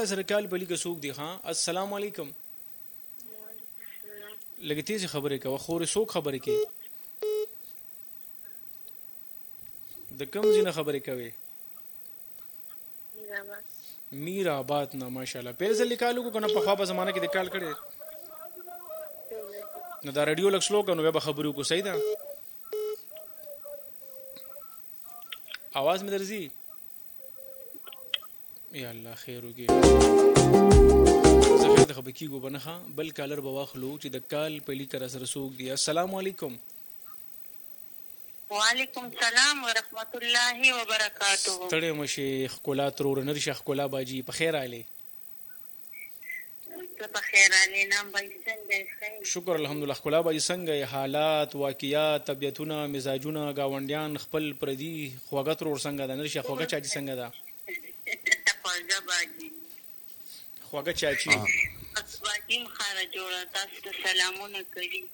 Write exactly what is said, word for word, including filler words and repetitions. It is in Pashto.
را سره کال پلی کې څوک دی؟ ها السلام علیکم. لږ تیز خبرې کوه. خورې څوک خبرې کوي؟ د کوم ځای نه خبرې کوي؟ میر آباد نه. ماشاءالله. پیر ځل کال وکړو کنه په خوا په زمانه کې د کال کړي نو دا رادیو لږ سلو کنو بیا به خبرې وکړو. صحیح ده؟ आवाज مې درځي؟ یا الله خیر وکړي. زه خیر د خبرې کېږو به نه ښه بل کالر به واخلو چې د کال پهلي که را سره څوک دی. السلام علیکم. وعلیکم السلام ورحمت الله وبرکاته. ستړی مه شې ښکلا ترور نرشه ښکلا باجي په خیر آلې؟ ته په خیر آلې نام باجي څنګه یې؟ شکر الحمدلله. ښکلا باجي څنګه یې؟ حالات واقعیات طبیعتونه مزاجونه ګاونډیان خپل پردي خواږه ترور څنګه ده؟ نرشه خواږه چاچي څنګه ده؟ خواږه باجي خواږه چاچي باجي مخاره جوړه تاسو ته سلامونه کوي.